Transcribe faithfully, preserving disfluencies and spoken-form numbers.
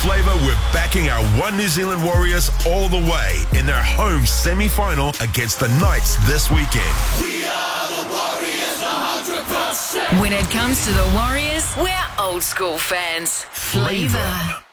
Flavour, we're backing our One New Zealand Warriors all the way in their home semi-final against the Knights this weekend. We are the Warriors, one hundred percent. When it comes to the Warriors, we're old school fans. Flavour.